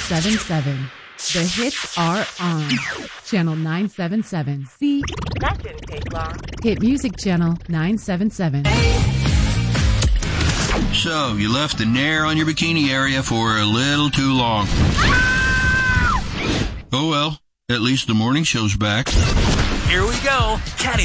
977. The hits are on. Channel 977. See? That didn't take long. Hit Music Channel 977. So, you left the Nair on your bikini area for a little too long. Oh well, at least the morning show's back. Here we go. Caddy